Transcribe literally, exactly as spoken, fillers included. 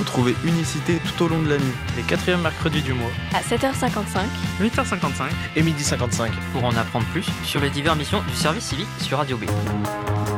Retrouvez Unicité tout au long de la nuit. Les quatrièmes mercredis du mois. À sept heures cinquante-cinq. huit heures cinquante-cinq. Et midi cinquante-cinq. Pour en apprendre plus sur les diverses missions du service civique sur Radio B.